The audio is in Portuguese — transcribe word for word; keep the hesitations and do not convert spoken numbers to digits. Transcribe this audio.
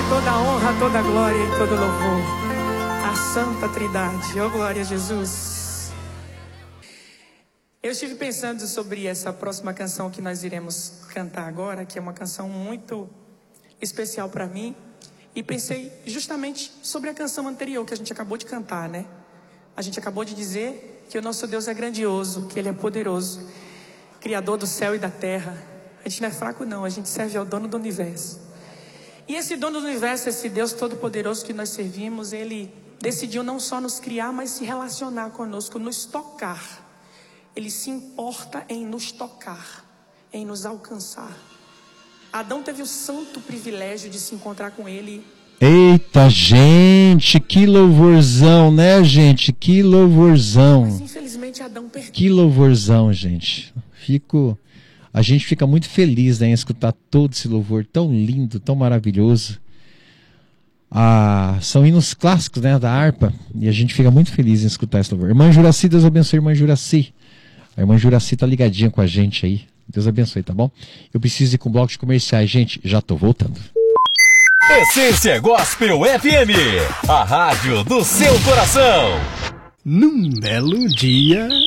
toda a honra, toda a glória e todo louvor à Santa Trindade. Oh, glória a Jesus. Eu estive pensando sobre essa próxima canção que nós iremos cantar agora, que é uma canção muito especial para mim. E pensei justamente sobre a canção anterior que a gente acabou de cantar, né? A gente acabou de dizer que o nosso Deus é grandioso, que Ele é poderoso, Criador do céu e da terra. A gente não é fraco não, a gente serve ao dono do universo. E esse dono do universo, esse Deus todo-poderoso que nós servimos, Ele decidiu não só nos criar, mas se relacionar conosco, nos tocar. Ele se importa em nos tocar, em nos alcançar. Adão teve o santo privilégio de se encontrar com Ele. Eita, gente, que louvorzão, né, gente? Que louvorzão. Mas infelizmente Adão perdeu. Que louvorzão, gente. Fico, a gente fica muito feliz, né, em escutar todo esse louvor tão lindo, tão maravilhoso. Ah, são hinos clássicos, né, da harpa, e a gente fica muito feliz em escutar esse louvor. Irmã Juraci, Deus abençoe, irmã Juraci. A irmã Juraci tá ligadinha com a gente aí. Deus abençoe, tá bom? Eu preciso ir com o bloco de comerciais, gente. Já tô voltando. Essência Gospel F M, a rádio do seu coração. Num belo dia...